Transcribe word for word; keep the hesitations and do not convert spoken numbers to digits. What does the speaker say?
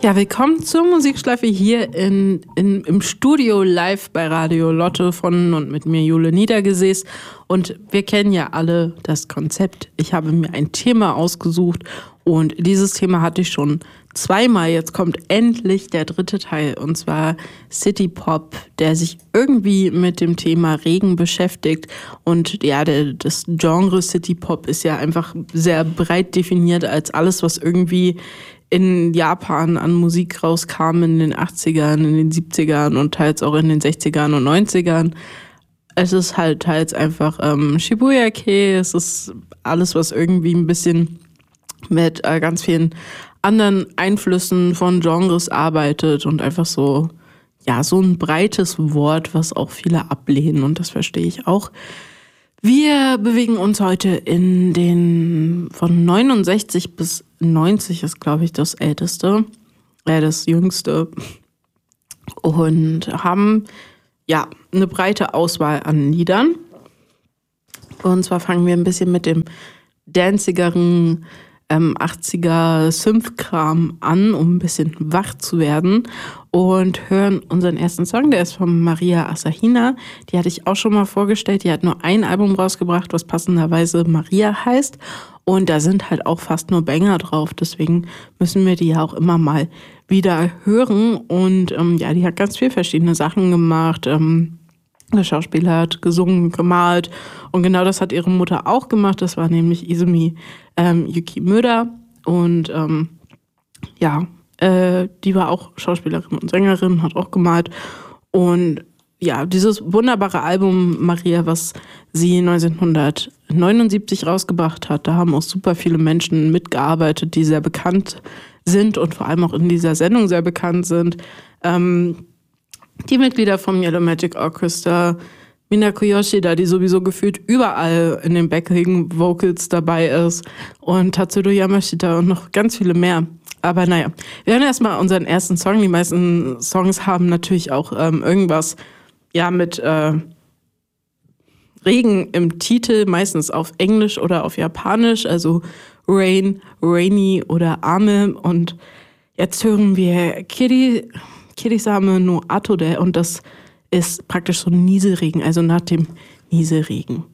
Ja, willkommen zur Musikschleife hier in, in, im Studio live bei Radio Lotte von und mit mir Jule Niedergesäß. Und wir kennen ja alle das Konzept. Ich habe mir ein Thema ausgesucht und dieses Thema hatte ich schon zweimal. Jetzt kommt endlich der dritte Teil und zwar City Pop, der sich irgendwie mit dem Thema Regen beschäftigt. Und ja, der, das Genre City Pop ist ja einfach sehr breit definiert als alles, was irgendwie in Japan an Musik rauskam in den achtzigern, in den siebzigern und teils auch in den sechzigern und neunzigern. Es ist halt teils einfach ähm, Shibuya-Kei, es ist alles, was irgendwie ein bisschen mit äh, ganz vielen anderen Einflüssen von Genres arbeitet und einfach so, ja, so ein breites Wort, was auch viele ablehnen und das verstehe ich auch. Wir bewegen uns heute in den von neunundsechzig bis neunzig ist, glaube ich, das älteste, äh, das jüngste und haben ja eine breite Auswahl an Liedern. Und zwar fangen wir ein bisschen mit dem dancigeren ähm, achtziger Synth-Kram an, um ein bisschen wach zu werden und hören unseren ersten Song, der ist von Maria Asahina. Die hatte ich auch schon mal vorgestellt. Die hat nur ein Album rausgebracht, was passenderweise Maria heißt. Und da sind halt auch fast nur Banger drauf. Deswegen müssen wir die ja auch immer mal wieder hören. Und ähm, ja, die hat ganz viel verschiedene Sachen gemacht. Ähm, der Schauspieler hat gesungen, gemalt. Und genau das hat ihre Mutter auch gemacht. Das war nämlich Izumi ähm, Yukimura. Und ähm, ja, äh, die war auch Schauspielerin und Sängerin, hat auch gemalt. Und ja, dieses wunderbare Album Maria, was sie neunzehnhundertneunundsiebzig rausgebracht hat, da haben auch super viele Menschen mitgearbeitet, die sehr bekannt sind und vor allem auch in dieser Sendung sehr bekannt sind. Ähm, die Mitglieder vom Yellow Magic Orchestra, Minako Yoshida, die sowieso gefühlt überall in den Backing Vocals dabei ist, und Tatsuro Yamashita und noch ganz viele mehr. Aber naja, wir hören erstmal unseren ersten Song. Die meisten Songs haben natürlich auch ähm, irgendwas ja mit äh, Regen im Titel, meistens auf Englisch oder auf Japanisch, also Rain, Rainy oder Ame. Und jetzt hören wir Kiri, Kirisame no Ato de, und das ist praktisch so ein Nieselregen, also nach dem Nieselregen.